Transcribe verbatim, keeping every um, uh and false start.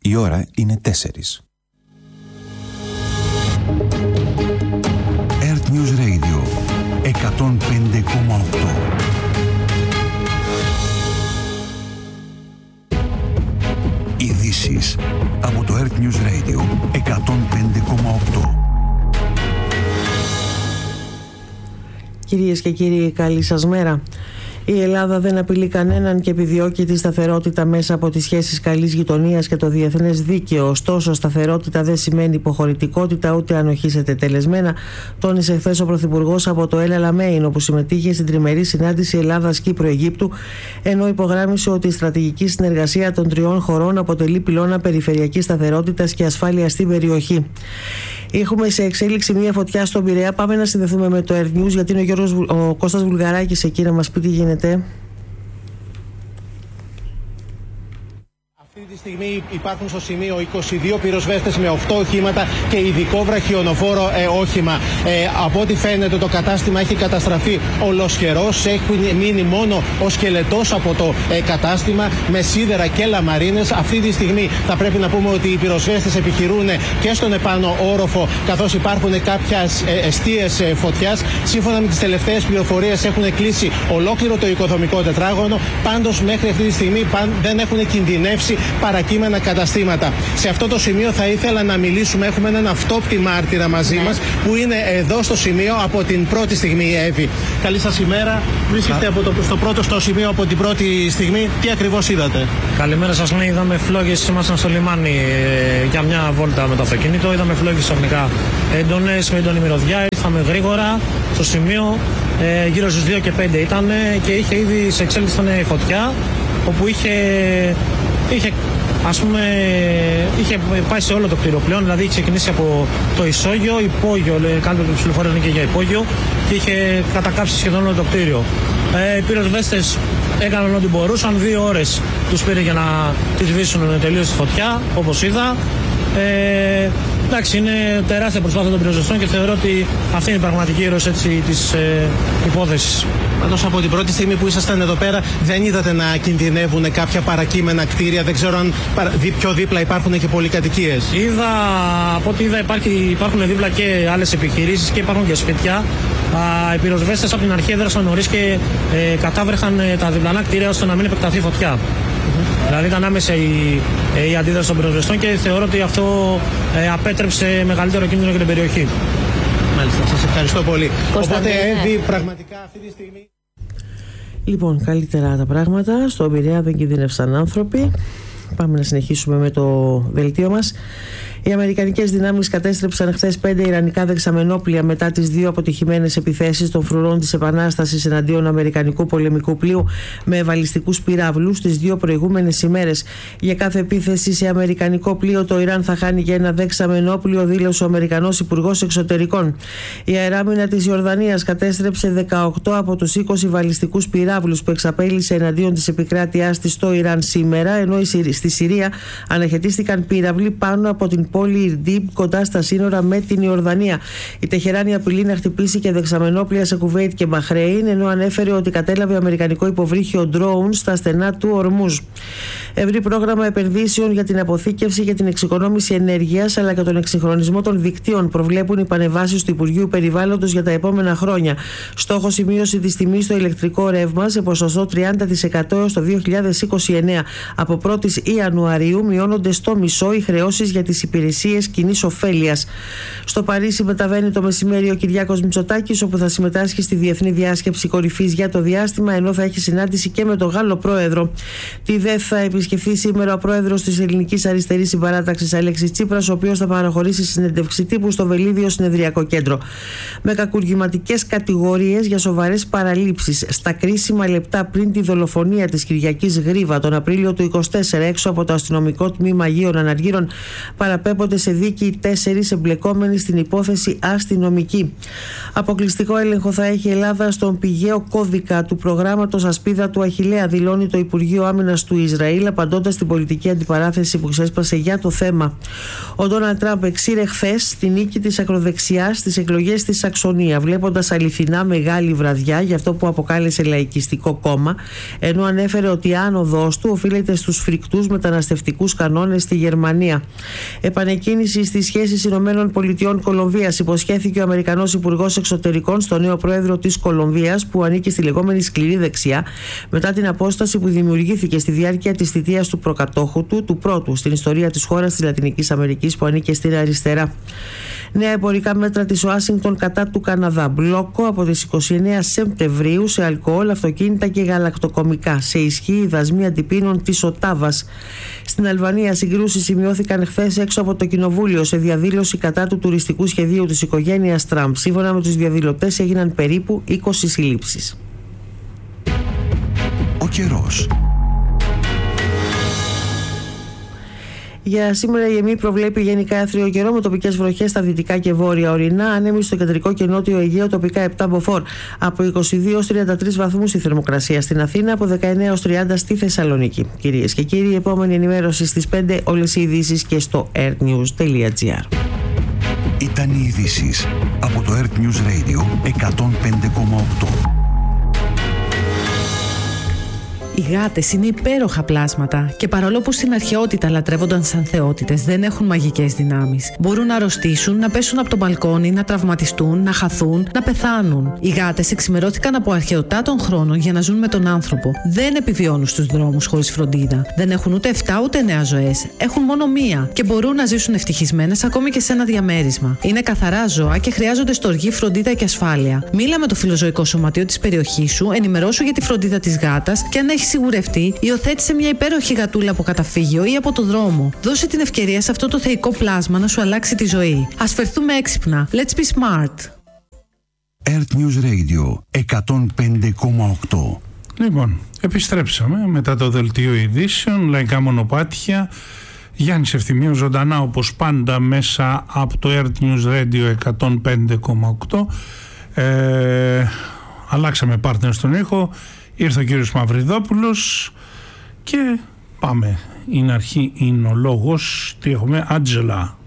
Η ώρα είναι τέσσερις. Earth News Radio εκατόν πέντε κόμμα οκτώ. Ειδήσεις από το Earth News Radio εκατόν πέντε κόμμα οκτώ. Κυρίες και κύριοι, καλή σας μέρα. Η Ελλάδα δεν απειλεί κανέναν και επιδιώκει τη σταθερότητα μέσα από τις σχέσεις καλής γειτονίας και το διεθνές δίκαιο. Ωστόσο, σταθερότητα δεν σημαίνει υποχωρητικότητα ούτε ανοχή σε τετελεσμένα, τόνισε χθες ο Πρωθυπουργός από το Έλα Λαμέιν, όπου συμμετείχε στην τριμερή συνάντηση Ελλάδας-Κύπρου-Αιγύπτου, ενώ υπογράμμισε ότι η στρατηγική συνεργασία των τριών χωρών αποτελεί πυλώνα περιφερειακής σταθερότητας και ασφάλειας στην περιοχή. Έχουμε σε εξέλιξη μια φωτιά στον Πειραιά. Πάμε να συνδεθούμε με το Earth News, γιατί είναι ο, Γιώργος, ο Κώστας Βουλγαράκης εκεί να μας πει τι γίνεται. Αυτή τη στιγμή υπάρχουν στο σημείο είκοσι δύο πυροσβέστες με οκτώ οχήματα και ειδικό βραχιονοφόρο ε, όχημα. Ε, από ό,τι φαίνεται, το κατάστημα έχει καταστραφεί ολοσχερός. Έχει μείνει μόνο ο σκελετός από το ε, κατάστημα με σίδερα και λαμαρίνες. Αυτή τη στιγμή θα πρέπει να πούμε ότι οι πυροσβέστες επιχειρούν και στον επάνω όροφο, καθώς υπάρχουν κάποιες ε, εστίες ε, φωτιάς. Σύμφωνα με τις τελευταίες πληροφορίες, έχουν κλείσει ολόκληρο το οικοδομικό τετράγωνο. Πάντως, μέχρι αυτή τη στιγμή παν, δεν έχουν κινδυνεύσει παρακείμενα καταστήματα. Σε αυτό το σημείο θα ήθελα να μιλήσουμε. Έχουμε έναν αυτόπτη μάρτυρα μαζί μας που είναι εδώ στο σημείο από την πρώτη στιγμή, Εύη. Καλή σας ημέρα. Βρίσκεστε από το, στο πρώτο στο σημείο από την πρώτη στιγμή. Τι ακριβώς είδατε? Καλημέρα σας. Ναι, είδαμε φλόγες. Ήμασταν στο λιμάνι ε, για μια βόλτα με το αυτοκίνητο. Είδαμε φλόγες ξαφνικά έντονες με έντονη μυρωδιά. Ήρθαμε γρήγορα στο σημείο. Ε, γύρω στις δύο και πέντε ήταν και είχε ήδη σε εξέλιξη φωτιά, όπου είχε. Είχε, ας πούμε, είχε πάει σε όλο το κτίριο πλέον, δηλαδή είχε ξεκινήσει από το ισόγειο, υπόγειο, καλύτερα το ψηλοφόρο είναι και για υπόγειο, και είχε κατακάψει σχεδόν όλο το κτίριο. Ε, οι πυροσβέστες έκαναν ό,τι μπορούσαν, δύο ώρες τους πήρε για να τη σβήσουν τελείως τη φωτιά, όπως είδα. Ε, εντάξει, είναι τεράστια προσπάθεια των πυροσβεστών και θεωρώ ότι αυτή είναι η πραγματική ήρωες της ε, υπόθεσης. Πάντως, από την πρώτη στιγμή που ήσασταν εδώ πέρα, δεν είδατε να κινδυνεύουν κάποια παρακείμενα κτίρια? Δεν ξέρω αν πιο δίπλα υπάρχουν και πολυκατοικίες. Είδα, από ό,τι είδα, υπάρχει, υπάρχουν δίπλα και άλλες επιχειρήσεις και υπάρχουν και σπίτια. Οι πυροσβέστες από την αρχή έδρασαν νωρίς και ε, κατάβρεχαν ε, τα διπλανά κτίρια ώστε να μην επεκταθεί φωτιά. Mm-hmm. Δηλαδή ήταν άμεσα η, η αντίδραση των πυροσβεστών και θεωρώ ότι αυτό ε, απέτρεψε μεγαλύτερο κίνδυνο για την περιοχή. Μάλιστα, σας ευχαριστώ πολύ. Οπότε, Εύη, πραγματικά αυτή τη στιγμή... Λοιπόν, καλύτερα τα πράγματα. Στον Πειραιά δεν κινδύνευσαν άνθρωποι. Πάμε να συνεχίσουμε με το δελτίο μας. Οι αμερικανικές δυνάμεις κατέστρεψαν χθες πέντε ιρανικά δεξαμενόπλια μετά τις δύο αποτυχημένες επιθέσεις των φρουρών της Επανάστασης εναντίον αμερικανικού πολεμικού πλοίου με βαλιστικούς πυράβλους τις δύο προηγούμενες ημέρες. Για κάθε επίθεση σε αμερικανικό πλοίο, το Ιράν θα χάνει για ένα δεξαμενόπλιο, δήλωσε ο Αμερικανός Υπουργός Εξωτερικών. Η αεράμινα της Ιορδανίας κατέστρεψε δεκαοκτώ από τους είκοσι βαλιστικούς πυράβλους που εξαπέλυσε εναντίον της επικράτειάς της στο Ιράν σήμερα, ενώ στη Συρία αναχαιτίστηκαν πύραυλοι πάνω από την πόλη Ιρντίμπ κοντά στα σύνορα με την Ιορδανία. Η Τεχεράνη απειλεί να χτυπήσει και δεξαμενόπλια σε Κουβέιτ και Μπαχρέιν, ενώ ανέφερε ότι κατέλαβε αμερικανικό υποβρύχιο ντρόουν στα στενά του Ορμούζ. Ευρύ πρόγραμμα επενδύσεων για την αποθήκευση και την εξοικονόμηση ενέργειας αλλά και τον εξυγχρονισμό των δικτύων προβλέπουν οι πανεβάσεις του Υπουργείου Περιβάλλοντος για τα επόμενα χρόνια. Στόχος η μείωση της τιμής στο ηλεκτρικό ρεύμα σε ποσοστό τριάντα τοις εκατό έως το δύο χιλιάδες είκοσι εννέα. Από πρώτη Ιανουαρίου μειώνονται στο μισό οι χρεώσεις για τις υπηρεσίες κοινής ωφέλειας. Στο Παρίσι μεταβαίνει το μεσημέρι ο Κυριάκος Μητσοτάκης, όπου θα συμμετάσχει στη Διεθνή Διάσκεψη Κορυφής για το Διάστημα, ενώ θα έχει συνάντηση και με τον Γάλλο Πρόεδρο. Τη ΔΕΘ θα επισκεφθεί σήμερα ο Πρόεδρος της Ελληνικής Αριστερής Συμπαράταξης Αλέξης Τσίπρας, ο οποίος θα παραχωρήσει συνέντευξη τύπου στο Βελίδιο Συνεδριακό Κέντρο. Με κακουργηματικές κατηγορίες για σοβαρές παραλήψεις στα κρίσιμα λεπτά πριν τη δολοφονία της Κυριακής Γρίβα τον Απρίλιο του είκοσι τέσσερα έξω από το αστυνομικό τμήμα Αγίων Αναργύρων, παραπέμπουν προβλέπονται σε δίκη οι τέσσερις εμπλεκόμενοι στην υπόθεση αστυνομική. Αποκλειστικό έλεγχο θα έχει η Ελλάδα στον πηγαίο κώδικα του προγράμματος Ασπίδα του Αχιλλέα, δηλώνει το Υπουργείο Άμυνας του Ισραήλ, απαντώντας στην πολιτική αντιπαράθεση που ξέσπασε για το θέμα. Ο Ντόναλντ Τραμπ εξήρε χθες τη νίκη της ακροδεξιάς στις εκλογές στη Σαξονία, βλέποντας αληθινά μεγάλη βραδιά για αυτό που αποκάλεσε λαϊκιστικό κόμμα, ενώ ανέφερε ότι η άνοδός του οφείλεται στους φρικτούς μεταναστευτικούς κανόνες στη Γερμανία. Επανεκκίνηση στις σχέσεις Ηνωμένων Πολιτειών Κολομβίας υποσχέθηκε ο Αμερικανός Υπουργός Εξωτερικών στο νέο πρόεδρο της Κολομβίας, που ανήκει στη λεγόμενη σκληρή δεξιά, μετά την απόσταση που δημιουργήθηκε στη διάρκεια της θητείας του προκατόχου του, του πρώτου στην ιστορία της χώρας της Λατινικής Αμερικής που ανήκε στην αριστερά. Νέα εμπορικά μέτρα της Ουάσιγκτον κατά του Καναδά. Μπλόκο από τις είκοσι εννέα Σεπτεμβρίου σε αλκοόλ, αυτοκίνητα και γαλακτοκομικά. Σε ισχύ οι δασμοί αντιπίνων της Οτάβας. Στην Αλβανία συγκρούσεις σημειώθηκαν χθες έξω από το κοινοβούλιο σε διαδήλωση κατά του τουριστικού σχεδίου της οικογένειας Τραμπ. Σύμφωνα με τους διαδηλωτές έγιναν περίπου είκοσι συλλήψεις. Ο καιρός. Για σήμερα η ΕΜΗ προβλέπει γενικά άθριο καιρό με τοπικές βροχές στα δυτικά και βόρεια ορεινά, ανέμει στο κεντρικό και νότιο Αιγαίο, τοπικά επτά μποφόρ. Από είκοσι δύο έως τριάντα τρεις βαθμούς η θερμοκρασία στην Αθήνα, από δεκαεννέα έως τριάντα στη Θεσσαλονίκη. Κυρίες και κύριοι, η επόμενη ενημέρωση στις πέντε, όλες οι ειδήσεις και στο airnews τελεία gr. Ήταν οι ειδήσεις από το Earth News Radio εκατόν πέντε κόμμα οκτώ. Οι γάτες είναι υπέροχα πλάσματα και παρόλο που στην αρχαιότητα λατρεύονταν σαν θεότητες, δεν έχουν μαγικές δυνάμεις. Μπορούν να αρρωστήσουν, να πέσουν από το μπαλκόνι, να τραυματιστούν, να χαθούν, να πεθάνουν. Οι γάτες εξημερώθηκαν από αρχαιοτά των χρόνων για να ζουν με τον άνθρωπο. Δεν επιβιώνουν στους δρόμους χωρίς φροντίδα. Δεν έχουν ούτε εφτά ούτε εννέα ζωές. Έχουν μόνο μία και μπορούν να ζήσουν ευτυχισμένες ακόμη και σε ένα διαμέρισμα. Είναι καθαρά ζώα και χρειάζονται στοργή, φροντίδα και ασφάλεια. Μίλα με το φιλοζωικό σωματείο της περιοχής σου, ενημερώσου για τη φροντίδα της γάτας και αν έχει σιγουρευτεί, υιοθέτησε μια υπέροχη γατούλα από καταφύγιο ή από το δρόμο. Δώσε την ευκαιρία σε αυτό το θεϊκό πλάσμα να σου αλλάξει τη ζωή. Ας φερθούμε έξυπνα. Let's be smart. Earth News Radio εκατόν πέντε κόμμα οκτώ. Λοιπόν, επιστρέψαμε μετά το δελτίο ειδήσεων, λαϊκά μονοπάτια. Γιάννης Ευθυμίου ζωντανά όπως πάντα μέσα από το Earth News Radio εκατόν πέντε κόμμα οκτώ. Ε, αλλάξαμε partner στον ήχο. Ήρθε ο κύριος Μαυριδόπουλος και πάμε. Είναι αρχή, είναι ο λόγος. Τι έχουμε, Άντζελα.